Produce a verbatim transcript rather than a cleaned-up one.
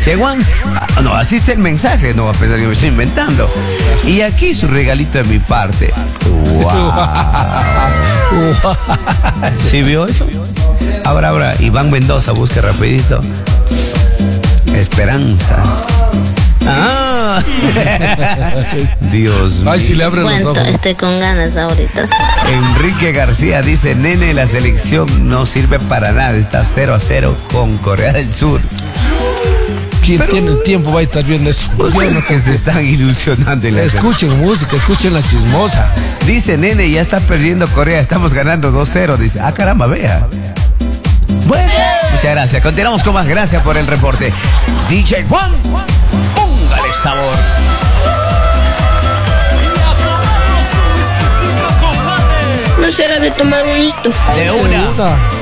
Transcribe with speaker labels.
Speaker 1: Cheguán, ah, no, así está el mensaje, no va a pensar que me estoy inventando. Y aquí su regalito de mi parte. ¡Wow! ¿Sí vio eso? Ahora, ahora, Iván Mendoza, busque rapidito. Esperanza. Ah. Dios mío.
Speaker 2: Ay, si le abren los
Speaker 3: Cuento,
Speaker 2: ojos.
Speaker 3: estoy con ganas ahorita.
Speaker 1: Enrique García dice, nene, la selección no sirve para nada, está cero a cero con Corea del Sur.
Speaker 2: ¿Quién
Speaker 1: Pero-
Speaker 2: tiene tiempo va a estar viendo eso?
Speaker 1: Ustedes que se están ilusionando en la
Speaker 2: Escuchen música, escuchen la chismosa.
Speaker 1: Dice, nene, ya está perdiendo Corea, estamos ganando dos cero. Dice, ah, caramba, vea. Bueno, muchas gracias. Continuamos con más. Gracias por el reporte. D J Juan, póngale sabor.
Speaker 4: No será de tomar un hito.
Speaker 1: De una.